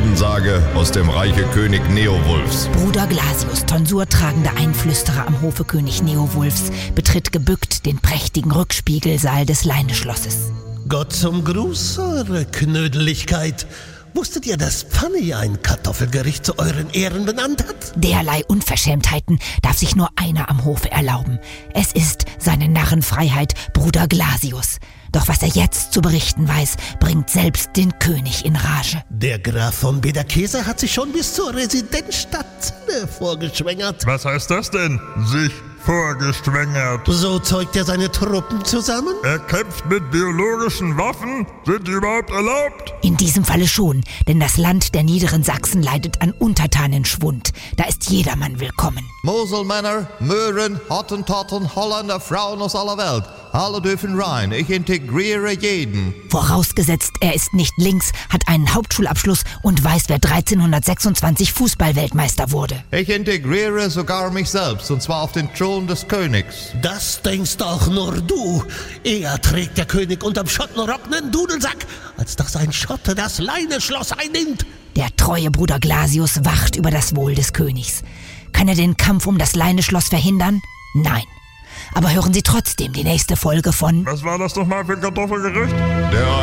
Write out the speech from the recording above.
Heldensage aus dem Reiche König Neowulfs. Bruder Glasius, tonsurtragender Einflüsterer am Hofe König Neowulfs, betritt gebückt den prächtigen Rückspiegelsaal des Leineschlosses. Gott zum Gruß, eure Knödeligkeit. Wusstet ihr, dass Fanny ein Kartoffelgericht zu euren Ehren benannt hat? Derlei Unverschämtheiten darf sich nur einer am Hofe erlauben. Es ist seine Narrenfreiheit, Bruder Glasius. Doch was er jetzt zu berichten weiß, bringt selbst den König in Rage. Der Graf von Bederkesa hat sich schon bis zur Residenzstadt vorgeschwängert. Was heißt das denn? Sich vorgeschwängert. So zeugt er seine Truppen zusammen? Er kämpft mit biologischen Waffen? Sind die überhaupt erlaubt? In diesem Falle schon, denn das Land der niederen Sachsen leidet an Untertanenschwund. Da ist jedermann willkommen. Moselmänner, Möhren, Hottentotten, Holländer, Frauen aus aller Welt. Alle dürfen rein. Ich integriere jeden. Vorausgesetzt, er ist nicht links, hat einen Hauptschulabschluss und weiß, wer 1326 Fußball-Weltmeister wurde. Ich integriere sogar mich selbst, und zwar auf den Thron des Königs. Das denkst auch nur du. Eher trägt der König unterm Schottenrock nen Dudelsack, als dass ein Schotte das Leineschloss einnimmt. Der treue Bruder Glasius wacht über das Wohl des Königs. Kann er den Kampf um das Leineschloss verhindern? Nein. Aber hören Sie trotzdem die nächste Folge von... Was war das nochmal für ein Kartoffelgericht? Der